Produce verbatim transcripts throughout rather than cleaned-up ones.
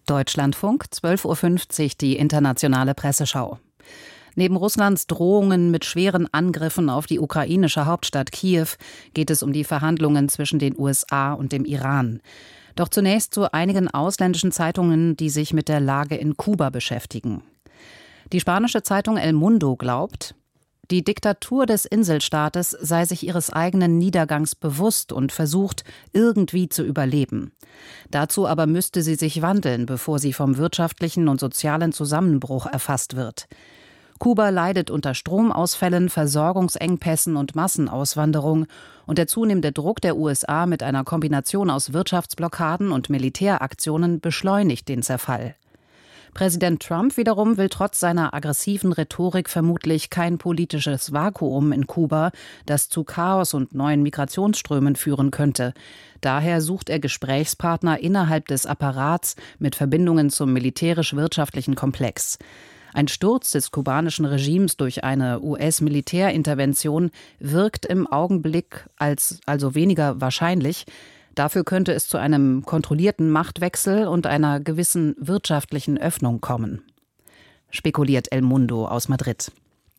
Deutschlandfunk, zwölf Uhr fünfzig, die internationale Presseschau. Neben Russlands Drohungen mit schweren Angriffen auf die ukrainische Hauptstadt Kiew geht es um die Verhandlungen zwischen den U S A und dem Iran. Doch zunächst zu einigen ausländischen Zeitungen, die sich mit der Lage in Kuba beschäftigen. Die spanische Zeitung El Mundo glaubt, die Diktatur des Inselstaates sei sich ihres eigenen Niedergangs bewusst und versucht, irgendwie zu überleben. Dazu aber müsste sie sich wandeln, bevor sie vom wirtschaftlichen und sozialen Zusammenbruch erfasst wird. Kuba leidet unter Stromausfällen, Versorgungsengpässen und Massenauswanderung, und der zunehmende Druck der U S A mit einer Kombination aus Wirtschaftsblockaden und Militäraktionen beschleunigt den Zerfall. Präsident Trump wiederum will trotz seiner aggressiven Rhetorik vermutlich kein politisches Vakuum in Kuba, das zu Chaos und neuen Migrationsströmen führen könnte. Daher sucht er Gesprächspartner innerhalb des Apparats mit Verbindungen zum militärisch-wirtschaftlichen Komplex. Ein Sturz des kubanischen Regimes durch eine U S-Militärintervention wirkt im Augenblick als also weniger wahrscheinlich. Dafür könnte es zu einem kontrollierten Machtwechsel und einer gewissen wirtschaftlichen Öffnung kommen, spekuliert El Mundo aus Madrid.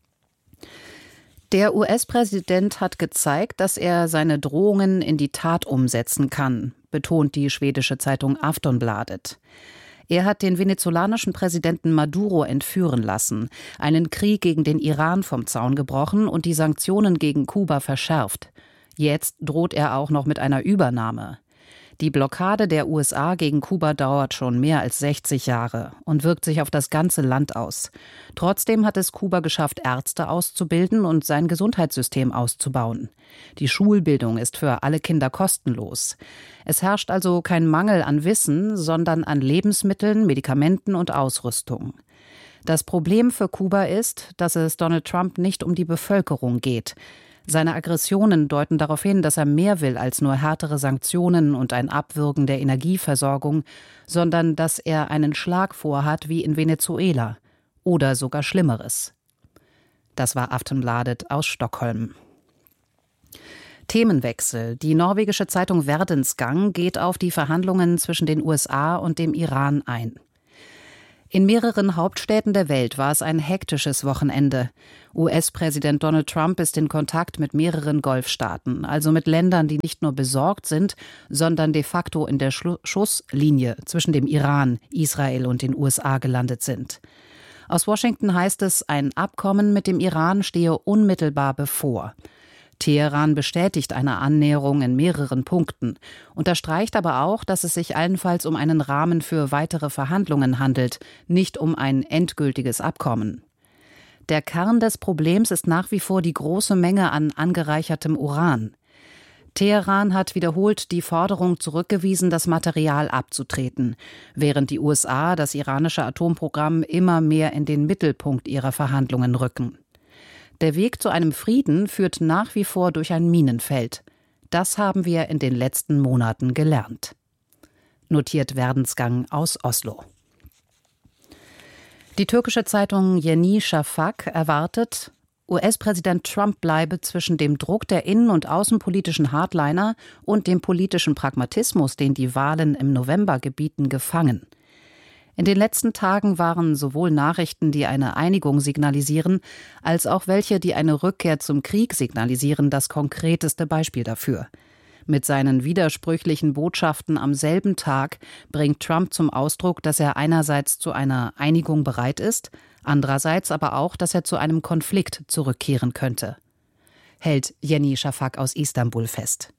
Der U S-Präsident hat gezeigt, dass er seine Drohungen in die Tat umsetzen kann, betont die schwedische Zeitung Aftonbladet. Er hat den venezolanischen Präsidenten Maduro entführen lassen, einen Krieg gegen den Iran vom Zaun gebrochen und die Sanktionen gegen Kuba verschärft. Jetzt droht er auch noch mit einer Übernahme. Die Blockade der U S A gegen Kuba dauert schon mehr als sechzig Jahre und wirkt sich auf das ganze Land aus. Trotzdem hat es Kuba geschafft, Ärzte auszubilden und sein Gesundheitssystem auszubauen. Die Schulbildung ist für alle Kinder kostenlos. Es herrscht also kein Mangel an Wissen, sondern an Lebensmitteln, Medikamenten und Ausrüstung. Das Problem für Kuba ist, dass es Donald Trump nicht um die Bevölkerung geht. Seine Aggressionen deuten darauf hin, dass er mehr will als nur härtere Sanktionen und ein Abwürgen der Energieversorgung, sondern dass er einen Schlag vorhat wie in Venezuela oder sogar Schlimmeres. Das war Aftonbladet aus Stockholm. Themenwechsel. Die norwegische Zeitung Verdensgang geht auf die Verhandlungen zwischen den U S A und dem Iran ein. In mehreren Hauptstädten der Welt war es ein hektisches Wochenende. U S-Präsident Donald Trump ist in Kontakt mit mehreren Golfstaaten, also mit Ländern, die nicht nur besorgt sind, sondern de facto in der Schlu- Schusslinie zwischen dem Iran, Israel und den U S A gelandet sind. Aus Washington heißt es, ein Abkommen mit dem Iran stehe unmittelbar bevor. Teheran bestätigt eine Annäherung in mehreren Punkten, unterstreicht aber auch, dass es sich allenfalls um einen Rahmen für weitere Verhandlungen handelt, nicht um ein endgültiges Abkommen. Der Kern des Problems ist nach wie vor die große Menge an angereichertem Uran. Teheran hat wiederholt die Forderung zurückgewiesen, das Material abzutreten, während die U S A das iranische Atomprogramm immer mehr in den Mittelpunkt ihrer Verhandlungen rücken. Der Weg zu einem Frieden führt nach wie vor durch ein Minenfeld. Das haben wir in den letzten Monaten gelernt. Notiert Verdensgang aus Oslo. Die türkische Zeitung Yeni Şafak erwartet, U S-Präsident Trump bleibe zwischen dem Druck der innen- und außenpolitischen Hardliner und dem politischen Pragmatismus, den die Wahlen im November gebieten, gefangen. In den letzten Tagen waren sowohl Nachrichten, die eine Einigung signalisieren, als auch welche, die eine Rückkehr zum Krieg signalisieren, das konkreteste Beispiel dafür. Mit seinen widersprüchlichen Botschaften am selben Tag bringt Trump zum Ausdruck, dass er einerseits zu einer Einigung bereit ist, andererseits aber auch, dass er zu einem Konflikt zurückkehren könnte. Hält Yeni Şafak aus Istanbul fest.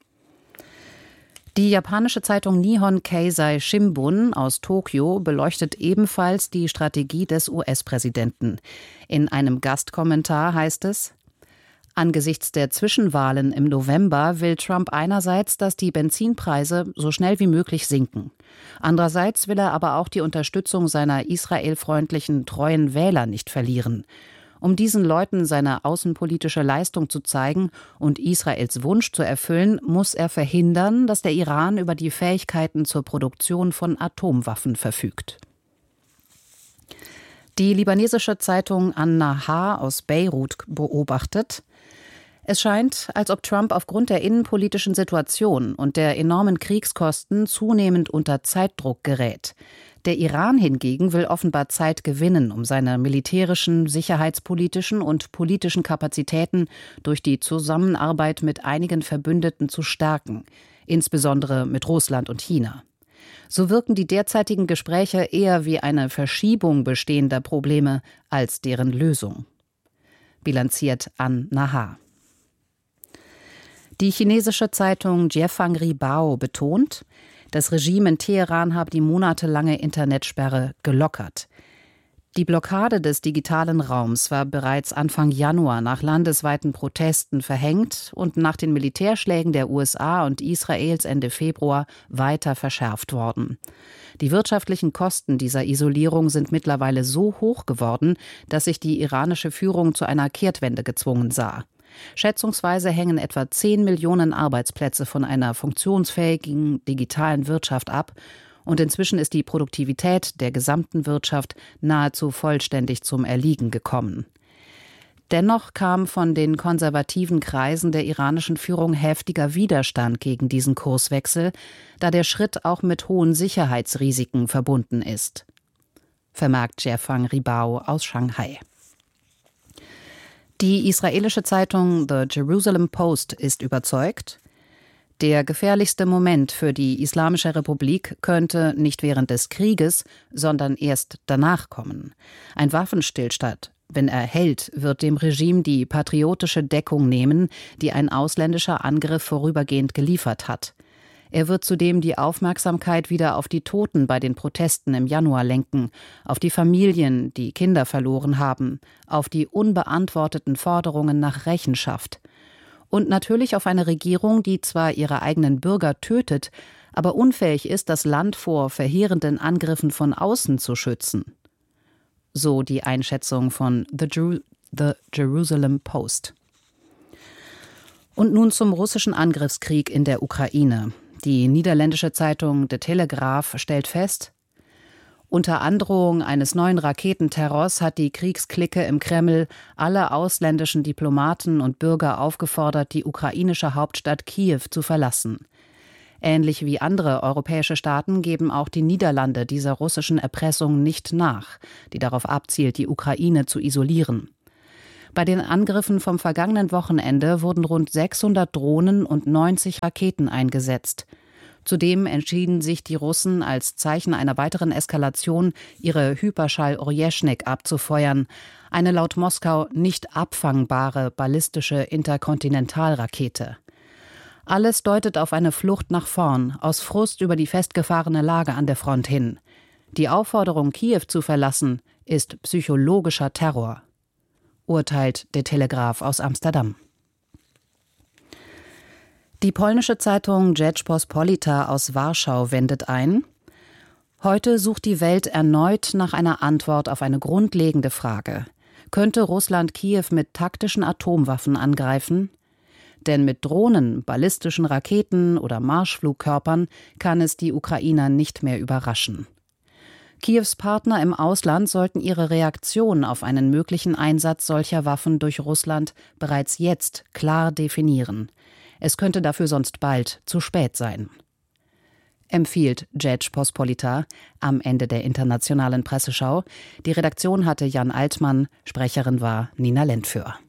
Die japanische Zeitung Nihon Keizai Shimbun aus Tokio beleuchtet ebenfalls die Strategie des U S-Präsidenten. In einem Gastkommentar heißt es: Angesichts der Zwischenwahlen im November will Trump einerseits, dass die Benzinpreise so schnell wie möglich sinken. Andererseits will er aber auch die Unterstützung seiner israelfreundlichen, treuen Wähler nicht verlieren. Um diesen Leuten seine außenpolitische Leistung zu zeigen und Israels Wunsch zu erfüllen, muss er verhindern, dass der Iran über die Fähigkeiten zur Produktion von Atomwaffen verfügt. Die libanesische Zeitung An-Nahar aus Beirut beobachtet: Es scheint, als ob Trump aufgrund der innenpolitischen Situation und der enormen Kriegskosten zunehmend unter Zeitdruck gerät. Der Iran hingegen will offenbar Zeit gewinnen, um seine militärischen, sicherheitspolitischen und politischen Kapazitäten durch die Zusammenarbeit mit einigen Verbündeten zu stärken, insbesondere mit Russland und China. So wirken die derzeitigen Gespräche eher wie eine Verschiebung bestehender Probleme als deren Lösung. Bilanziert An Nahar. Die chinesische Zeitung Jiefang Ribao betont, das Regime in Teheran habe die monatelange Internetsperre gelockert. Die Blockade des digitalen Raums war bereits Anfang Januar nach landesweiten Protesten verhängt und nach den Militärschlägen der U S A und Israels Ende Februar weiter verschärft worden. Die wirtschaftlichen Kosten dieser Isolierung sind mittlerweile so hoch geworden, dass sich die iranische Führung zu einer Kehrtwende gezwungen sah. Schätzungsweise hängen etwa zehn Millionen Arbeitsplätze von einer funktionsfähigen digitalen Wirtschaft ab. Und inzwischen ist die Produktivität der gesamten Wirtschaft nahezu vollständig zum Erliegen gekommen. Dennoch kam von den konservativen Kreisen der iranischen Führung heftiger Widerstand gegen diesen Kurswechsel, da der Schritt auch mit hohen Sicherheitsrisiken verbunden ist. Vermerkt Jiefang Ribao aus Shanghai. Die israelische Zeitung The Jerusalem Post ist überzeugt, der gefährlichste Moment für die Islamische Republik könnte nicht während des Krieges, sondern erst danach kommen. Ein Waffenstillstand, wenn er hält, wird dem Regime die patriotische Deckung nehmen, die ein ausländischer Angriff vorübergehend geliefert hat. Er wird zudem die Aufmerksamkeit wieder auf die Toten bei den Protesten im Januar lenken, auf die Familien, die Kinder verloren haben, auf die unbeantworteten Forderungen nach Rechenschaft. Und natürlich auf eine Regierung, die zwar ihre eigenen Bürger tötet, aber unfähig ist, das Land vor verheerenden Angriffen von außen zu schützen. So die Einschätzung von The, Jeru- The Jerusalem Post. Und nun zum russischen Angriffskrieg in der Ukraine. Die niederländische Zeitung De Telegraaf stellt fest, unter Androhung eines neuen Raketenterrors hat die Kriegsklicke im Kreml alle ausländischen Diplomaten und Bürger aufgefordert, die ukrainische Hauptstadt Kiew zu verlassen. Ähnlich wie andere europäische Staaten geben auch die Niederlande dieser russischen Erpressung nicht nach, die darauf abzielt, die Ukraine zu isolieren. Bei den Angriffen vom vergangenen Wochenende wurden rund sechshundert Drohnen und neunzig Raketen eingesetzt. Zudem entschieden sich die Russen als Zeichen einer weiteren Eskalation, ihre Hyperschall-Orjeschnik abzufeuern, eine laut Moskau nicht abfangbare ballistische Interkontinentalrakete. Alles deutet auf eine Flucht nach vorn, aus Frust über die festgefahrene Lage an der Front hin. Die Aufforderung, Kiew zu verlassen, ist psychologischer Terror, urteilt der Telegraaf aus Amsterdam. Die polnische Zeitung Rzeczpospolita aus Warschau wendet ein: Heute sucht die Welt erneut nach einer Antwort auf eine grundlegende Frage. Könnte Russland Kiew mit taktischen Atomwaffen angreifen? Denn mit Drohnen, ballistischen Raketen oder Marschflugkörpern kann es die Ukrainer nicht mehr überraschen. Kiews Partner im Ausland sollten ihre Reaktion auf einen möglichen Einsatz solcher Waffen durch Russland bereits jetzt klar definieren. Es könnte dafür sonst bald zu spät sein, empfiehlt Rzeczpospolita am Ende der internationalen Presseschau. Die Redaktion hatte Jan Altmann, Sprecherin war Nina Lentföhr.